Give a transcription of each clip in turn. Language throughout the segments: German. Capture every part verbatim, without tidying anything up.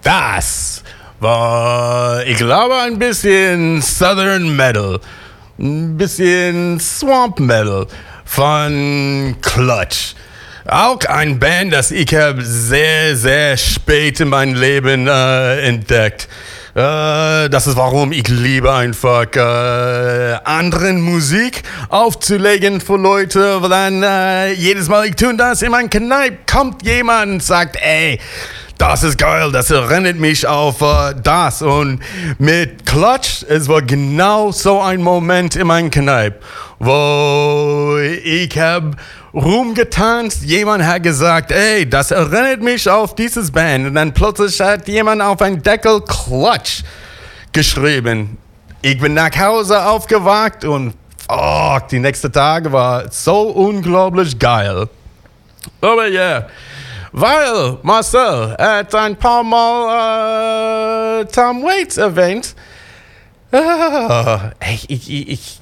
Das war, ich glaube, ein bisschen Southern Metal, ein bisschen Swamp Metal von Clutch. Auch ein Band, das ich habe sehr, sehr spät in meinem Leben äh, entdeckt. Äh, das ist warum ich liebe einfach äh, anderen Musik aufzulegen für Leute, weil dann äh, jedes Mal ich tue das in meinem Kneipe, kommt jemand und sagt, ey, das ist geil, das erinnert mich auf äh, das. Und mit Clutch, es war genau so ein Moment in meinem Kneipe, wo ich habe rumgetanzt, jemand hat gesagt, ey, das erinnert mich auf dieses Band. Und dann plötzlich hat jemand auf einen Deckel Clutch geschrieben. Ich bin nach Hause aufgewacht und oh, die nächsten Tage war so unglaublich geil. Aber ja, yeah. Weil Marcel hat ein paar Mal äh, Tom Waits erwähnt. Ah, ich, ich, ich, ich,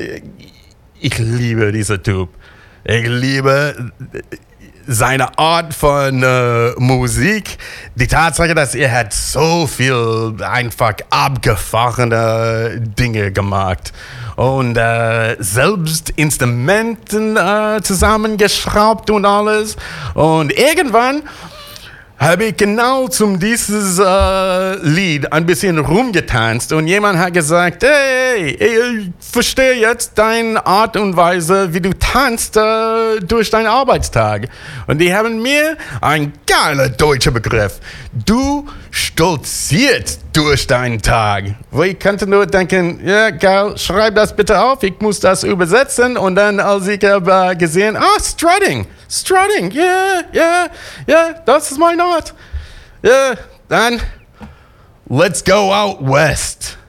ich liebe diesen Typ. Ich liebe seine Art von äh, Musik. Die Tatsache, dass er hat so viel einfach abgefahrene Dinge gemacht. Und äh, selbst Instrumenten äh, zusammengeschraubt und alles. Und irgendwann habe ich genau zum dieses äh, Lied ein bisschen rumgetanzt und jemand hat gesagt, hey, ich verstehe jetzt deine Art und Weise, wie du tanzt äh, durch deinen Arbeitstag. Und die haben mir ein geiler deutscher Begriff. Du stolzierst durch deinen Tag. Wo ich könnte nur denken, ja geil, schreib das bitte auf, ich muss das übersetzen. Und dann, als ich habe äh, gesehen, ah, Strutting, Strutting, ja, yeah, ja, yeah, ja, yeah, das ist meine Art. Ja, dann, let's go out west.